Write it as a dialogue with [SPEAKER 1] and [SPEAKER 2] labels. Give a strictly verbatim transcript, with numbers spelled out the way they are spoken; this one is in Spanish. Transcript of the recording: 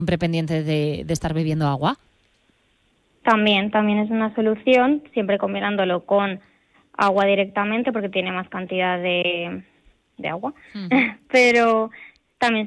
[SPEAKER 1] siempre pendiente de, de estar bebiendo agua.
[SPEAKER 2] También, también es una solución, siempre combinándolo con agua directamente porque tiene más cantidad de, de agua,
[SPEAKER 1] Uh-huh.
[SPEAKER 2] pero también